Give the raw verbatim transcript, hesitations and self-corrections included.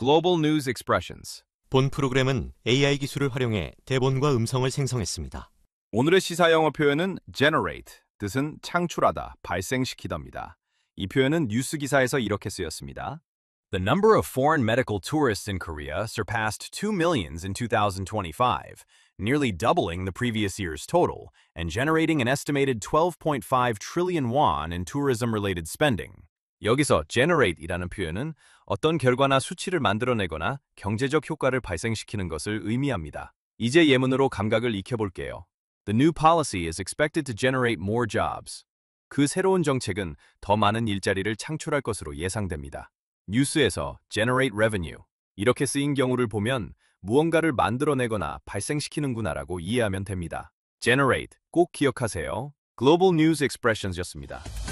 Global News Expressions. 본 프로그램은 에이아이 기술을 활용해 대본과 음성을 생성했습니다. 오늘의 시사 영어 표현은 generate, 뜻은 창출하다, 발생시키다입니다. 이 표현은 뉴스 기사에서 이렇게 쓰였습니다. The number of foreign medical tourists in Korea surpassed two million in twenty twenty-five, nearly doubling the previous year's total and generating an estimated twelve point five trillion won in tourism-related spending. 여기서 generate이라는 표현은 어떤 결과나 수치를 만들어내거나 경제적 효과를 발생시키는 것을 의미합니다. 이제 예문으로 감각을 익혀볼게요. The new policy is expected to generate more jobs. 그 새로운 정책은 더 많은 일자리를 창출할 것으로 예상됩니다. 뉴스에서 generate revenue 이렇게 쓰인 경우를 보면 무언가를 만들어내거나 발생시키는구나라고 이해하면 됩니다. generate 꼭 기억하세요. Global News Expressions였습니다.